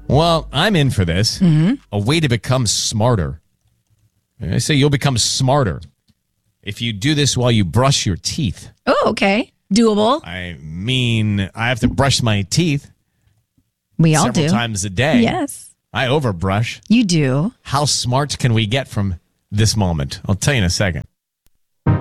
Well, I'm in for this. A way to become smarter. I say you'll become smarter if you do this while you brush your teeth. Oh, okay. Doable. I mean, I have to brush my teeth We all several do. times a day. Yes. I overbrush. You do. How smart can we get from this moment? I'll tell you in a second.